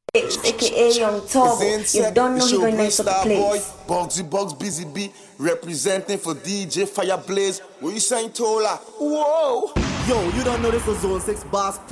aka Young Turbo. You don't know you're going to nice up the place. Bugsy Bugs Busy Bee representing for DJ Fireblaze. What you saying, Tola? Whoa! Yo, you don't know this is Zone 6 Boss